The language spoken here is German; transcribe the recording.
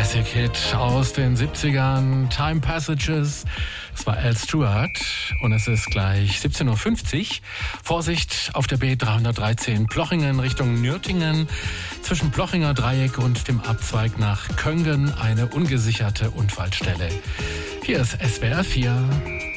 Classic-Hit aus den 70ern, Time Passages. Es war Al Stewart und es ist gleich 17.50 Uhr. Vorsicht auf der B313 Plochingen Richtung Nürtingen. Zwischen Plochinger Dreieck und dem Abzweig nach Köngen eine ungesicherte Unfallstelle. Hier ist SWR 4.